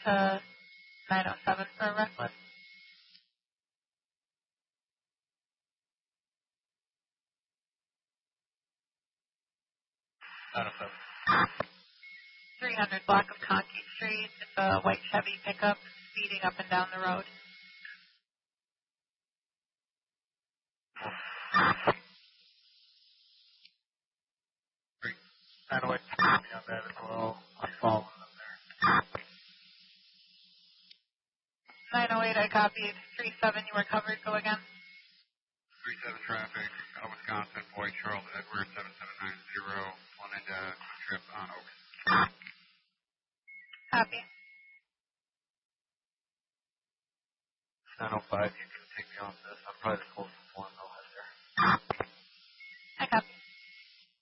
to 907 for Reckless. Out of 7. 300 block of Conkey Street. It's a white Chevy pickup speeding up and down the road. Great. 908 on that as well. I'm following them there. 908, I copied. 37, you were covered. Go again. 37 traffic, Wisconsin, Boyd, Charles, Edward, 7790, wanted a trip on Oaks. Copy. 905, you